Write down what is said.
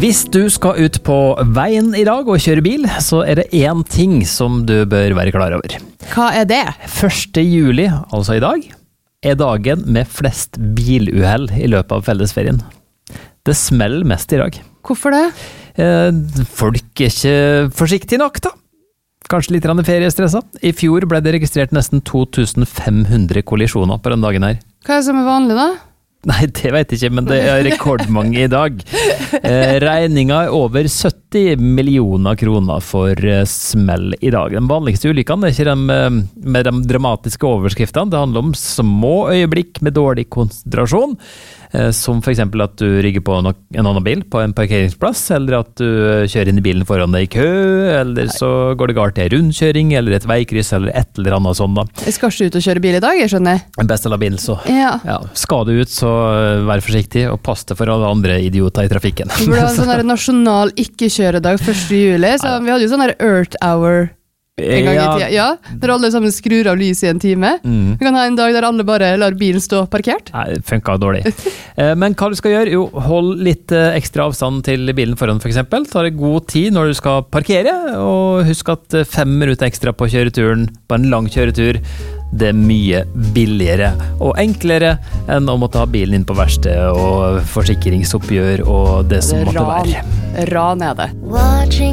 Hvis du skal ut på veien i dag og kjøre bil, så det én ting som du bør være klar over. Hva det? 1. juli, altså i dag, dagen med flest biluhell i løpet av fellesferien. Det smeller mest i dag. Hvorfor det? Folk ikke forsiktige nok da. Kanskje litt feriestressa. I fjor ble det registrert nesten 2500 kollisjoner på den dagen her. Hva som vanlig da? Nei, det vet jeg ikke, men det rekordmange i dag. Regninga over 70 millioner kroner for smell i dag. Den vanligste ulykken ikke de med de dramatiske overskriftene. Det handler om små øyeblikk med dårlig konsentrasjon, som for eksempel at du rigger på en annen bil på en parkeringsplass, eller at du kjører inn i bilen foran deg i kø, eller så går det galt til en rundkjøring, eller et veikryss, eller et eller annet sånt da. Jeg skal ikke ut og kjøre bil i dag, jeg skjønner. Best å la bilen så. Ja. Ja, skal du ut, så vær forsiktig, og pass deg for alle andre idioter i trafikken. Vi burde ha en sånn nasjonal ikke-kjøredag 1. juli, så vi hadde jo sånn Earth Hour en gang i tida. Ja, der alle sammen skrur av lys i en time. Vi kan ha en dag der alle bare lar bilen stå parkert. Nei, det funker dårlig. Men hva du skal gjøre? Jo, hold litt ekstra avstand til bilen foran for eksempel. Ta deg god tid når du skal parkere, og husk at 5 minutter ekstra på kjøreturen, på en lang kjøretur, det mye billigere og enklere enn å måtte ha bilen inn på verksted og forsikringsoppgjør og det som måtte være. Ran det. Watching